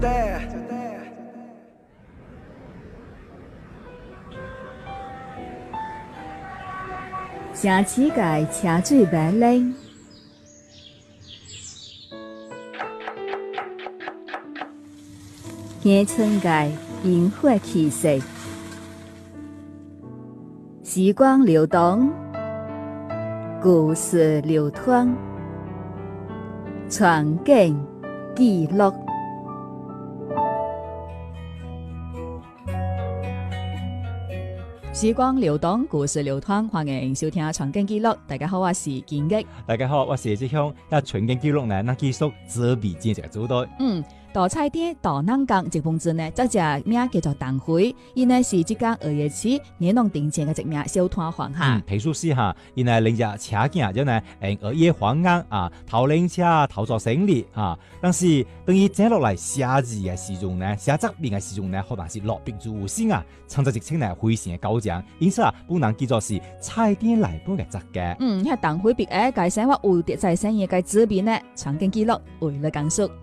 城市界车水马龙，乡村界烟火气息，时光流动，故事流淌，传景记录。时光流动，故事流淌，欢迎收听《传景记录》。大家好，我是金吉。 大家好，我是志雄。那传景记录呢，那继续这笔接着做到。 大菜店大南港这本子呢，这只名叫做党辉，伊呢是即间2月起年农定前嘅一名小摊贩哈。 提出是哈，伊呢领只车件就呢2月黄啱啊，头领车头做生意啊，但是等于整落嚟写字嘅時鐘呢，寫側邊嘅時鐘呢，可能是落筆做先啊，創作直情呢非常嘅高漲，因此啊，不能叫做是菜店嚟本嘅質嘅。 迄黨輝筆嘅介生活有啲在生意嘅指標呢，傳景記錄為你講述。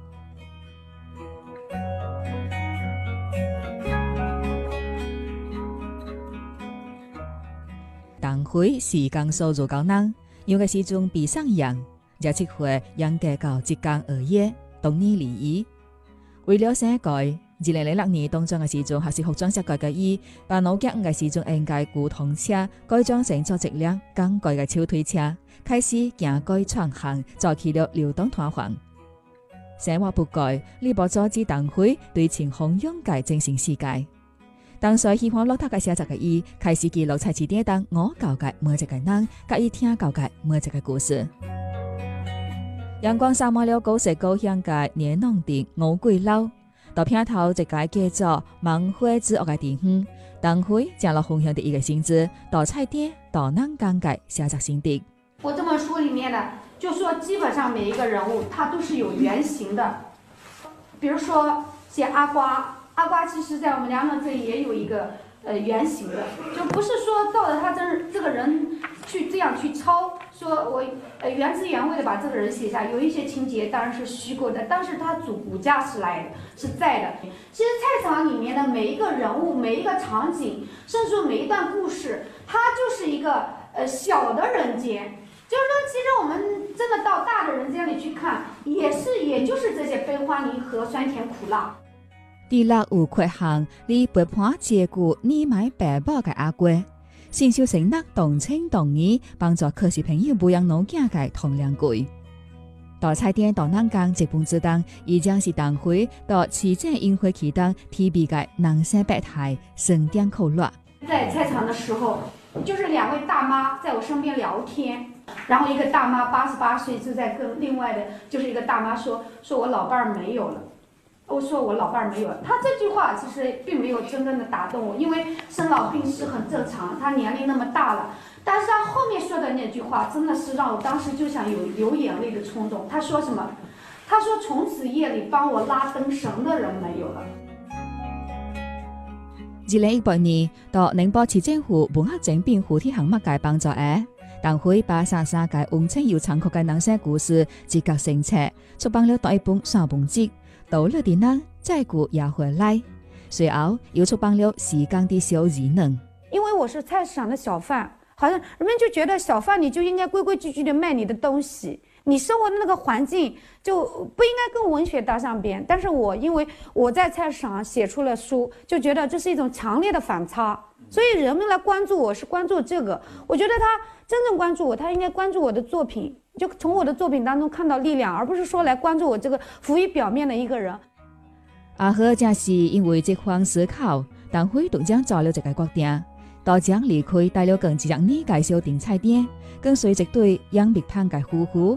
党辉是江蘇做高人，有嘅時陣被上揚，27歲養家到浙江2月，當年離異。為了寫改，2006年當中嘅時陣，學習服裝設計嘅伊，把老腳嘅時陣應該古銅車改裝成做質量更改嘅手推車，開始行改創行，做起了流動攤販。生活不改，呢部阻止黨輝對前方勇界精神世界。當時喜歡落塔嘅寫作嘅伊，開始記錄菜市店當我教嘅每一個人，甲伊聽教嘅每一個故事。陽光灑滿了古色古香嘅年農店五桂樓，到片頭一個叫做萬花之屋嘅地方，黨輝將落分享的一個性質，到菜店到南港嘅寫作心得。 我這本書裡面呢，就說基本上每一個人物，它都是有原型的。比如說寫阿瓜。阿瓜其實在我們梁農這裡也有一個原型的，就不是說照着他這個人去這樣去抄，說我原汁原味的把這個人寫下，有一些情節當然是虛構的，但是他骨架是來的，是在的。其實菜場裡面的每一個人物、每一個場景，甚至說每一段故事，它就是一個小的人間。就是說，其實我們真的到大的人間裡去看，也就是這些悲歡離合、酸甜苦辣。 第六有缺項，你陪伴照顧你買爸爸嘅阿貴，先修承諾同情同義，幫助可惜朋友培養老囝嘅同良貴。到菜店到南港這本之當，已經是黨輝到市政宴會期間 TB 嘅南山百態盛典口落。 在菜場的時候，就是2位大媽在我身邊聊天，然後一個大媽88歲就在跟另外的，就是一個大媽說我老伴兒沒有了。我說我老伴兒沒有了，他這句話其實並沒有真正的打動我，因為生老病死很正常，他年齡那麼大了，但是他後面說的那句話真的是讓我當時就想有流眼淚的衝動。他說什麼？他說從此夜裡幫我拉燈繩的人沒有了。 2018年到寧波市政府文學整編胡天行乜嘅幫助誒，黨輝把33屆溫情又殘酷嘅人生故事集結成冊，出版了第一本3本集。到了的呢，再過也回來，隨後又出版了時間的小技能。 因為我是菜市場的小販，好像人們就覺得小販你就應該規規矩矩的賣你的東西，你生活的那個環境就不應該跟文學搭上邊。但是我因為我在菜市場寫出了書，就覺得這是一種強烈的反差，所以人們來關注我是關注這個。我覺得他真正關注我，他應該關注我的作品。就從我的作品當中看到力量，而不是說來關注我這個浮於表面的一個人。 阿和正是因為這番思考，黨輝獨將做了這個決定，到將離開帶了更自讓你介紹訂菜店，跟隨一對養蜜糖嘅夫婦